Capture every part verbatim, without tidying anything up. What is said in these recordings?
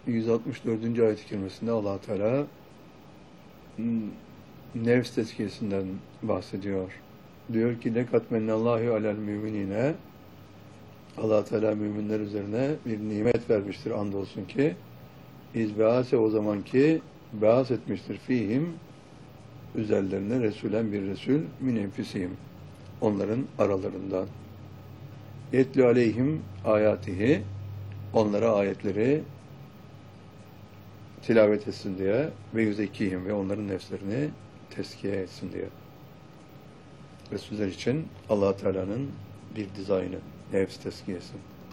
yüz altmış dördüncü ayet-i kerimesinde Allah Teala nefs tezkiyesinden bahsediyor. Diyor ki ne katmennallahu alel müminine, Allah Teala müminler üzerine bir nimet vermiştir andolsun ki İzbease o zamanki beas etmiştir fihim üzerlerine Resulen bir Resul min enfisihim onların aralarından yetlü aleyhim ayatihi onlara ayetleri tilavet etsin diye ve yüzekihim ve onların nefslerini teskiye etsin diye. Resuller için Allah Teala'nın bir dizaynı, nefs teskiyesi.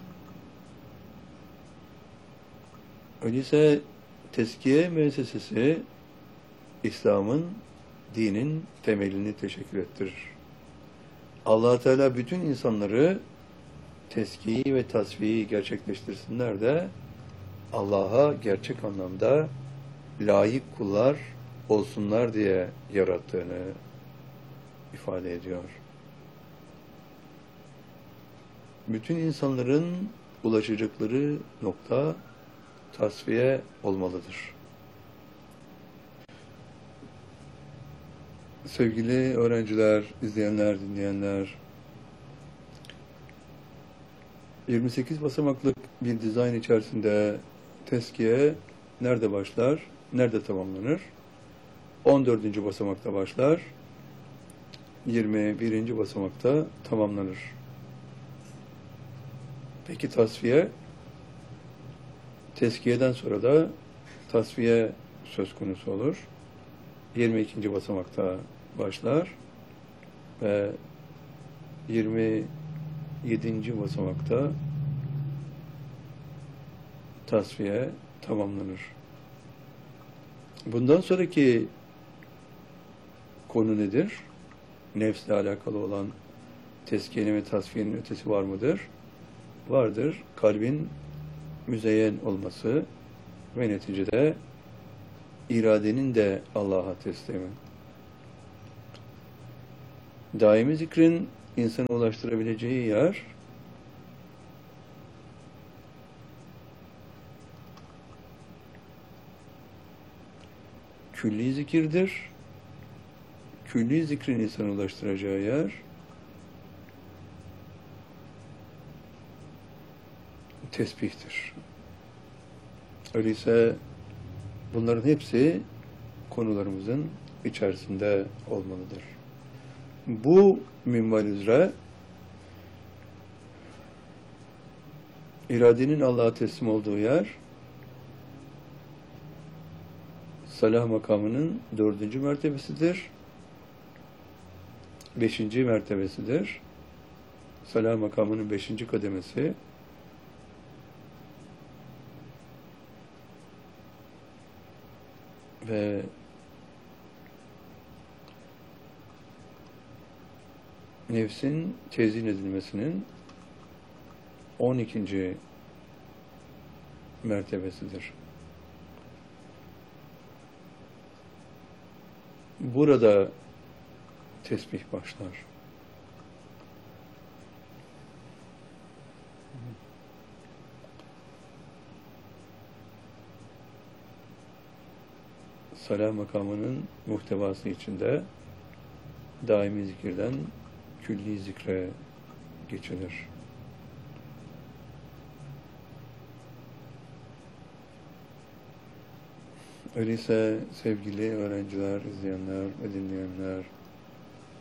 Öyleyse teskiye müessesesi İslam'ın, dinin temelini teşekkür ettirir. Allah Teala bütün insanları teskiyi ve tasfiyi gerçekleştirsinler de Allah'a gerçek anlamda layık kullar olsunlar diye yarattığını ifade ediyor. Bütün insanların ulaşacakları nokta tasfiye olmalıdır. Sevgili öğrenciler, izleyenler, dinleyenler, yirmi sekiz basamaklık bir dizayn içerisinde teskiye nerede başlar, nerede tamamlanır? on dördüncü basamakta başlar, yirmi birinci basamakta tamamlanır. Peki tasfiye? Teskiyeden sonra da tasfiye söz konusu olur. yirmi ikinci basamakta başlar ve yirmi yedinci basamakta tasfiye tamamlanır. Bundan sonraki konu nedir? Nefsle alakalı olan teskiyenin ve tasfiyenin ötesi var mıdır? Vardır. Kalbin müzeyyen olması ve neticede iradenin de Allah'a teslimi. Daimi zikrin insanı ulaştırabileceği yer külli zikirdir. Külli zikrin insanı ulaştıracağı yer tesbihtir. Öyleyse bunların hepsi konularımızın içerisinde olmalıdır. Bu minval üzere iradenin Allah'a teslim olduğu yer salah makamının dördüncü mertebesidir. Beşinci mertebesidir. Salah makamının beşinci kademesi ve nefsin tezyin edilmesinin on ikinci mertebesidir. Burada tesbih başlar. Salah makamının muhtevası içinde daimi zikirden külli zikre geçilir. Öyleyse sevgili öğrenciler, izleyenler ve dinleyenler,